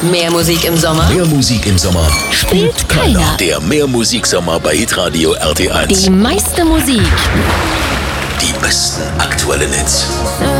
Mehr Musik im Sommer Mehr Musik im Sommer spielt keiner. Der Mehrmusiksommer bei Hitradio RT1. Die meiste Musik. Die besten aktuellen Hits.